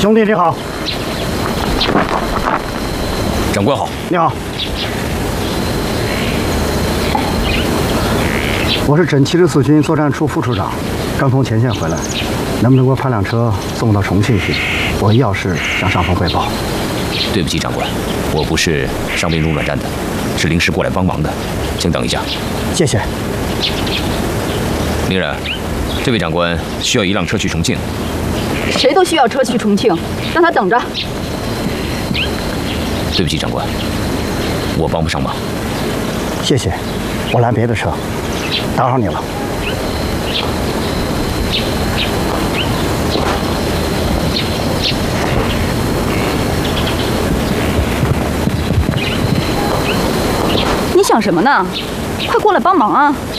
兄弟你好。 长官好。 你好。我是整7四军作战处副处长，刚从前线回来，能不能给我派辆车送我到重庆去？我要事向上峰汇报。 对不起，长官，我不是伤兵入乱战的，是临时过来帮忙的，请等一下。 谢谢。 明然，这位长官需要一辆车去重庆。 谁都需要车去重庆，让他等着。 对不起，长官，我帮不上忙。 谢谢，我拦别的车，打扰你了。 你想什么呢？快过来帮忙啊！